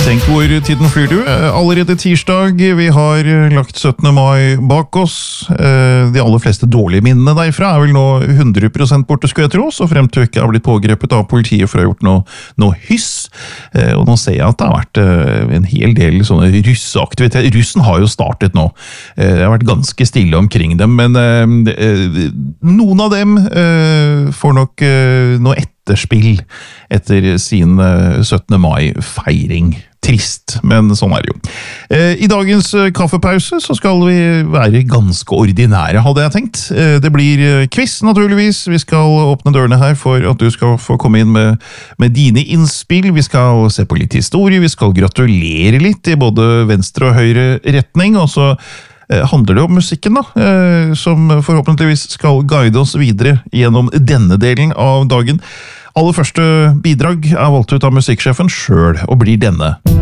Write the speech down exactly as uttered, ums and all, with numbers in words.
Tenk hvor tiden flyr du. Allerede tirsdag, vi har lagt syttende mai bak oss. De aller fleste dårlige minnene derfra er vel nå hundre prosent borte, skulle jeg tro, så frem til ikke har blitt pågrepet av politiet for å ha gjort noe, noe hyss. Og nå ser jeg at det har vært en hel del sånne russeaktivitet. Russen har jo startet nå. Det har vært ganske stille omkring dem, men noen av dem får nok noe etterspill etter sin syttende mai-feiring. Trist, men sånn er det jo. I dagens kaffepause så skal vi være ganske ordinære, hadde jeg tenkt. Det blir quiz, naturligvis. Vi skal åpne dørene her for at du skal få komme inn med, med dine innspill. Vi skal se på litt historie, vi skal gratulere litt i både venstre og høyre retning, og så handler det om musikken da, som forhåpentligvis skal guide oss videre gjennom denne delen av dagen. Aller første bidrag er valgt ut av musikksjefen selv, og blir denne.